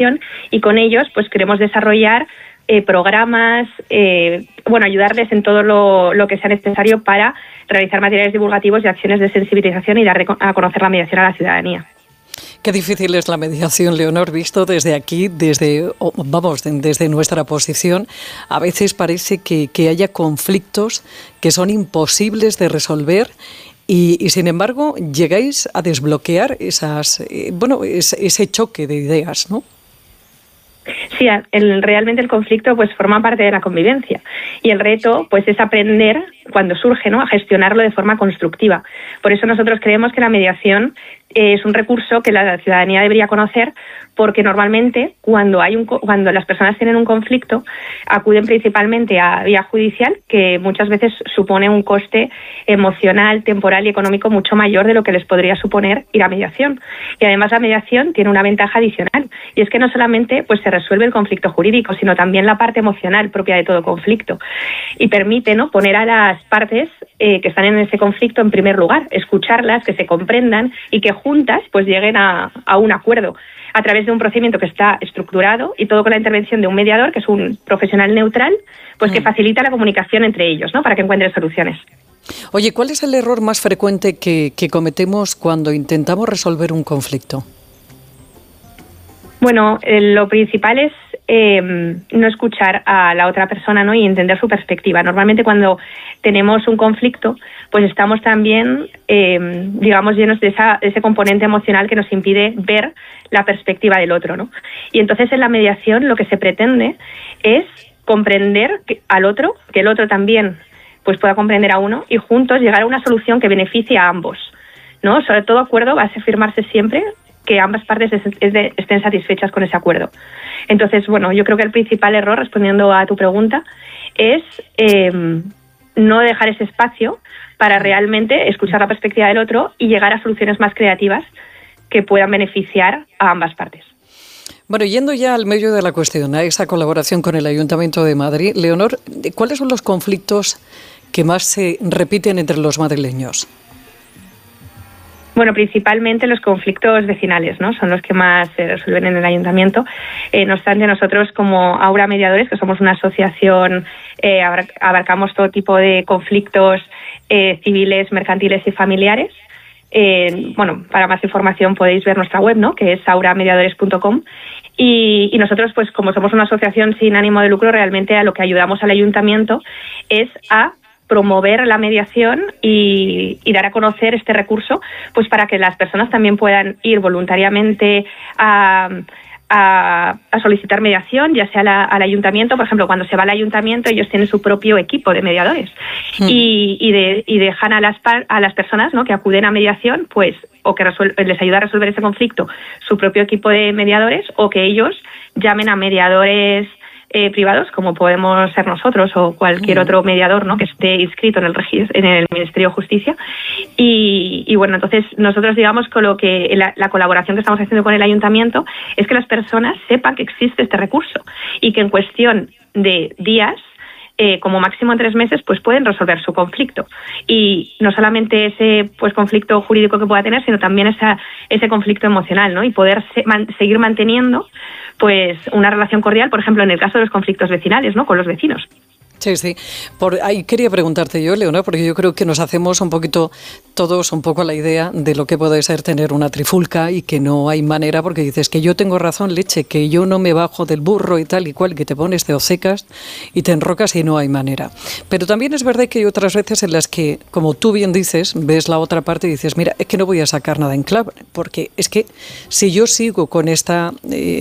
mediación, y con ellos pues queremos desarrollar programas, ayudarles en todo lo que sea necesario para realizar materiales divulgativos y acciones de sensibilización y dar a conocer la mediación a la ciudadanía. Qué difícil es la mediación, Leonor, visto desde aquí, desde nuestra posición. A veces parece que haya conflictos que son imposibles de resolver y sin embargo llegáis a desbloquear ese choque de ideas, ¿no? Sí, realmente el conflicto pues forma parte de la convivencia, y el reto pues es aprender cuando surge, ¿no?, a gestionarlo de forma constructiva. Por eso nosotros creemos que la mediación es un recurso que la ciudadanía debería conocer, porque normalmente cuando las personas tienen un conflicto acuden principalmente a vía judicial, que muchas veces supone un coste emocional, temporal y económico mucho mayor de lo que les podría suponer ir a mediación. Y además la mediación tiene una ventaja adicional, y es que no solamente pues se resuelve el conflicto jurídico, sino también la parte emocional propia de todo conflicto, y permite, ¿no?, poner a las partes que están en ese conflicto en primer lugar, escucharlas, que se comprendan y que juntas pues lleguen a un acuerdo a través de un procedimiento que está estructurado, y todo con la intervención de un mediador, que es un profesional neutral, pues que facilita la comunicación entre ellos, ¿no?, para que encuentren soluciones. Oye, ¿cuál es el error más frecuente que cometemos cuando intentamos resolver un conflicto? Bueno, lo principal es no escuchar a la otra persona, ¿no?, y entender su perspectiva. Normalmente cuando tenemos un conflicto, pues estamos también, llenos de ese componente emocional que nos impide ver la perspectiva del otro, ¿no? Y entonces en la mediación lo que se pretende es comprender al otro, que el otro también pues pueda comprender a uno, y juntos llegar a una solución que beneficie a ambos, ¿no? Sobre todo acuerdo va a firmarse siempre que ambas partes estén satisfechas con ese acuerdo. Entonces, yo creo que el principal error, respondiendo a tu pregunta, es no dejar ese espacio para realmente escuchar la perspectiva del otro y llegar a soluciones más creativas que puedan beneficiar a ambas partes. Bueno, yendo ya al medio de la cuestión, a esa colaboración con el Ayuntamiento de Madrid, Leonor, ¿cuáles son los conflictos que más se repiten entre los madrileños? Bueno, principalmente los conflictos vecinales, ¿no?, son los que más se resuelven en el ayuntamiento. No obstante, nosotros como Aura Mediadores, que somos una asociación, abarcamos todo tipo de conflictos civiles, mercantiles y familiares. Para más información podéis ver nuestra web, ¿no?, que es auramediadores.com. Y nosotros, pues como somos una asociación sin ánimo de lucro, realmente a lo que ayudamos al ayuntamiento es a promover la mediación y dar a conocer este recurso, pues para que las personas también puedan ir voluntariamente a solicitar mediación, ya sea al ayuntamiento. Por ejemplo, cuando se va al ayuntamiento, ellos tienen su propio equipo de mediadores y dejan a las personas, ¿no?, que acuden a mediación, pues o que les ayuda a resolver ese conflicto su propio equipo de mediadores, o que ellos llamen a mediadores privados, como podemos ser nosotros o cualquier otro mediador, ¿no?, que esté inscrito en el Ministerio de Justicia. Y entonces nosotros, digamos, con lo que la colaboración que estamos haciendo con el ayuntamiento es que las personas sepan que existe este recurso y que en cuestión de días, como máximo en 3 meses, pues pueden resolver su conflicto. Y no solamente ese conflicto jurídico que pueda tener, sino también ese conflicto emocional, ¿no?, y poder seguir manteniendo pues una relación cordial, por ejemplo, en el caso de los conflictos vecinales, ¿no?, con los vecinos. Sí, sí. Por ahí quería preguntarte yo, Leonor, porque yo creo que nos hacemos todos un poco la idea de lo que puede ser tener una trifulca y que no hay manera, porque dices que yo tengo razón, leche, que yo no me bajo del burro y tal y cual, que te pones, te hocecas y te enrocas y no hay manera. Pero también es verdad que hay otras veces en las que, como tú bien dices, ves la otra parte y dices, mira, es que no voy a sacar nada en claro, porque es que si yo sigo con esta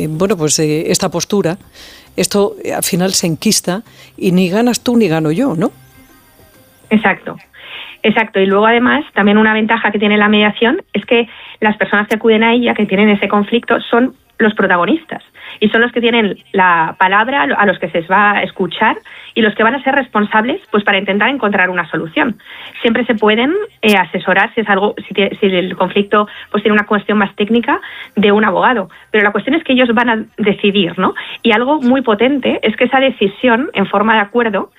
postura, esto al final se enquista y ni ganas tú ni gano yo, ¿no? Exacto. Y luego, además, también una ventaja que tiene la mediación es que las personas que acuden a ella, que tienen ese conflicto, son los protagonistas y son los que tienen la palabra, a los que se les va a escuchar y los que van a ser responsables pues para intentar encontrar una solución. Siempre se pueden asesorar si el conflicto pues tiene una cuestión más técnica, de un abogado, pero la cuestión es que ellos van a decidir, ¿no? Y algo muy potente es que esa decisión en forma de acuerdo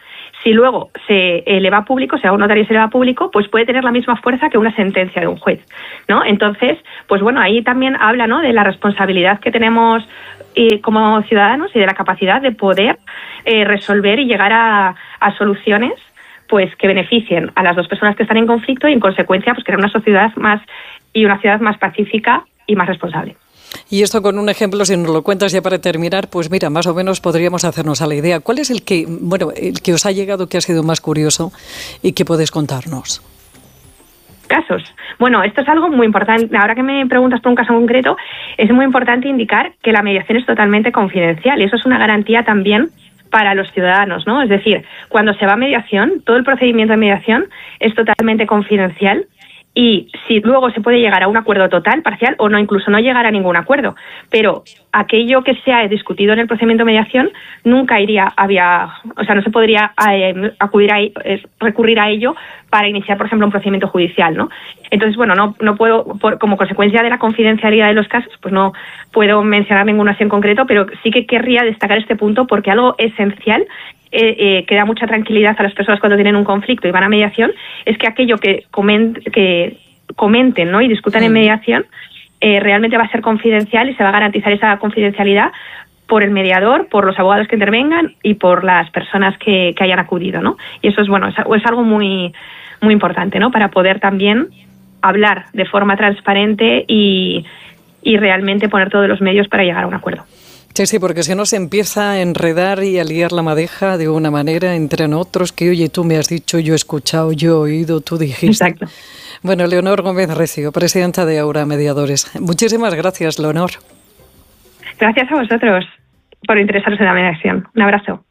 si luego se eleva a público, se haga un notario y se eleva a público, pues puede tener la misma fuerza que una sentencia de un juez, ¿no? Entonces, pues bueno, ahí también habla, ¿no?, de la responsabilidad que tenemos como ciudadanos y de la capacidad de poder resolver y llegar a soluciones pues que beneficien a las dos personas que están en conflicto y en consecuencia pues crear una sociedad una ciudad más pacífica y más responsable. Y esto con un ejemplo, si nos lo cuentas ya para terminar, pues mira, más o menos podríamos hacernos a la idea. ¿Cuál es el que os ha llegado, que ha sido más curioso y que puedes contarnos? Casos. Bueno, esto es algo muy importante. Ahora que me preguntas por un caso concreto, es muy importante indicar que la mediación es totalmente confidencial y eso es una garantía también para los ciudadanos, ¿no? Es decir, cuando se va a mediación, todo el procedimiento de mediación es totalmente confidencial. Y si luego se puede llegar a un acuerdo total, parcial o no, incluso no llegar a ningún acuerdo, pero aquello que se ha discutido en el procedimiento de mediación nunca no se podría recurrir a ello para iniciar, por ejemplo, un procedimiento judicial, ¿no? Entonces, bueno, no puedo, como consecuencia de la confidencialidad de los casos, pues no puedo mencionar ninguna acción en concreto, pero sí que querría destacar este punto porque algo esencial que da mucha tranquilidad a las personas cuando tienen un conflicto y van a mediación, es que aquello que comenten, ¿no?, y discutan en mediación realmente va a ser confidencial y se va a garantizar esa confidencialidad por el mediador, por los abogados que intervengan y por las personas que hayan acudido, ¿no? Y eso es algo muy, muy importante, ¿no?, para poder también hablar de forma transparente y realmente poner todos los medios para llegar a un acuerdo. Sí, porque si no se empieza a enredar y a liar la madeja de una manera entre nosotros que, oye, tú me has dicho, yo he escuchado, yo he oído, tú dijiste. Exacto. Bueno, Leonor Gómez Recio, presidenta de Aura Mediadores. Muchísimas gracias, Leonor. Gracias a vosotros por interesaros en la mediación. Un abrazo.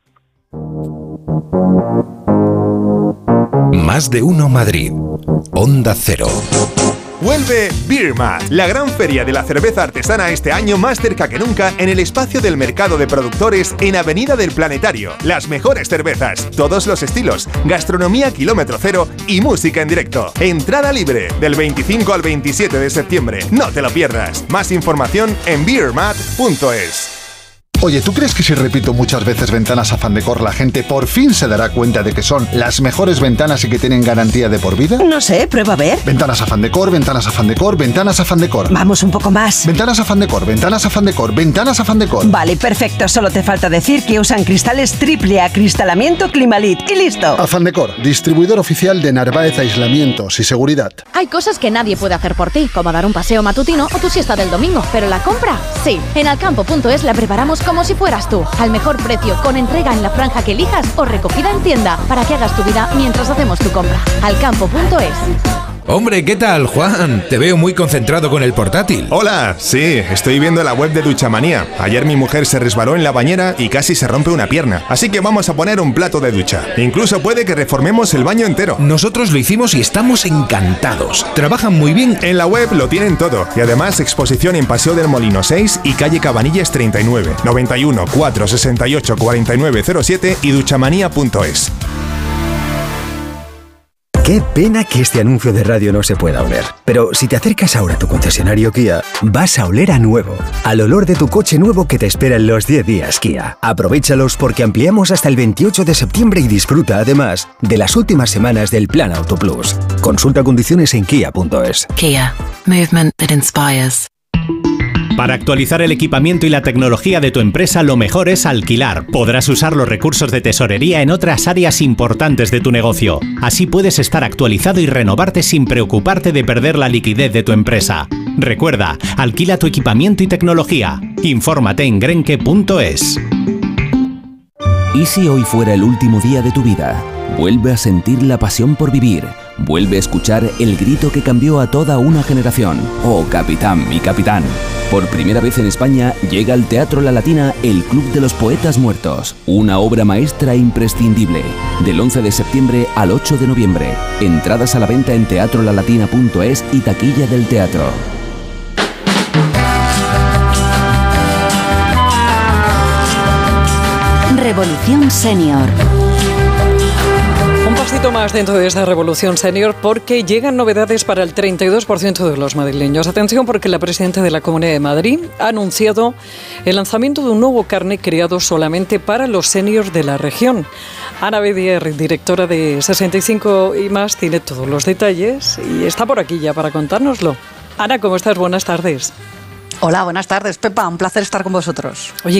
Más de uno Madrid. Onda Cero. Vuelve Beer Mat, la gran feria de la cerveza artesana este año más cerca que nunca en el espacio del Mercado de Productores en Avenida del Planetario. Las mejores cervezas, todos los estilos, gastronomía kilómetro cero y música en directo. Entrada libre del 25 al 27 de septiembre. No te lo pierdas. Más información en beermat.es. Oye, ¿tú crees que si repito muchas veces Ventanas Afán Decor la gente por fin se dará cuenta de que son las mejores ventanas y que tienen garantía de por vida? No sé, prueba a ver. Ventanas Afán Decor, Ventanas Afán Decor, Ventanas Afán Decor. Vamos un poco más. Ventanas Afán Decor, Ventanas Afán Decor, Ventanas Afán Decor. Vale, perfecto. Solo te falta decir que usan cristales triple acristalamiento Climalit y listo. Afán Decor, distribuidor oficial de Narváez Aislamientos y Seguridad. Hay cosas que nadie puede hacer por ti, como dar un paseo matutino o tu siesta del domingo, pero la compra, sí. En alcampo.es la preparamos como si fueras tú, al mejor precio, con entrega en la franja que elijas o recogida en tienda, para que hagas tu vida mientras hacemos tu compra. Alcampo.es. Hombre, ¿qué tal, Juan? Te veo muy concentrado con el portátil. Hola, sí, estoy viendo la web de Duchamanía. Ayer mi mujer se resbaló en la bañera y casi se rompe una pierna. Así que vamos a poner un plato de ducha. Incluso puede que reformemos el baño entero. Nosotros lo hicimos y estamos encantados. Trabajan muy bien. En la web lo tienen todo. Y además exposición en Paseo del Molino 6 y calle Cabanillas 39, 91 468 4907 y duchamanía.es. Qué pena que este anuncio de radio no se pueda oler. Pero si te acercas ahora a tu concesionario Kia, vas a oler a nuevo. Al olor de tu coche nuevo que te espera en los 10 días Kia. Aprovéchalos porque ampliamos hasta el 28 de septiembre y disfruta además de las últimas semanas del Plan Auto Plus. Consulta condiciones en kia.es. Kia. Movement that inspires. Para actualizar el equipamiento y la tecnología de tu empresa, lo mejor es alquilar. Podrás usar los recursos de tesorería en otras áreas importantes de tu negocio. Así puedes estar actualizado y renovarte sin preocuparte de perder la liquidez de tu empresa. Recuerda, alquila tu equipamiento y tecnología. Infórmate en grenke.es. ¿Y si hoy fuera el último día de tu vida? Vuelve a sentir la pasión por vivir. Vuelve a escuchar el grito que cambió a toda una generación. ¡Oh, capitán, mi capitán! Por primera vez en España llega al Teatro La Latina el Club de los Poetas Muertos. Una obra maestra imprescindible. Del 11 de septiembre al 8 de noviembre. Entradas a la venta en teatrolalatina.es y taquilla del teatro. Revolución Senior. Un pasito más dentro de esta revolución senior porque llegan novedades para el 32% de los madrileños. Atención, porque la presidenta de la Comunidad de Madrid ha anunciado el lanzamiento de un nuevo carnet creado solamente para los seniors de la región. Ana Bedier, directora de 65 y más, tiene todos los detalles y está por aquí ya para contárnoslo. Ana, ¿cómo estás? Buenas tardes. Hola, buenas tardes, Pepa. Un placer estar con vosotros. Oye,